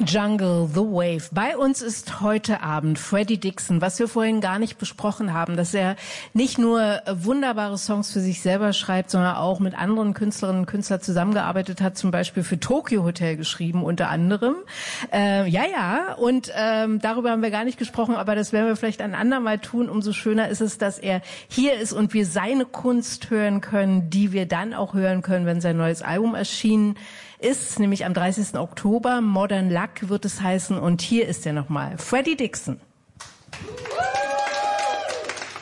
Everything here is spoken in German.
Jungle, The Wave. Bei uns ist heute Abend Freddie Dixon. Was wir vorhin gar nicht besprochen haben, dass er nicht nur wunderbare Songs für sich selber schreibt, sondern auch mit anderen Künstlerinnen und Künstlern zusammengearbeitet hat, zum Beispiel für Tokyo Hotel geschrieben, unter anderem. Und darüber haben wir gar nicht gesprochen, aber das werden wir vielleicht ein andermal tun. Umso schöner ist es, dass er hier ist und wir seine Kunst hören können, die wir dann auch hören können, wenn sein neues Album erschienen ist, nämlich am 30. Oktober. Modern Luck wird es heißen. Und hier ist er nochmal, Freddie Dixon.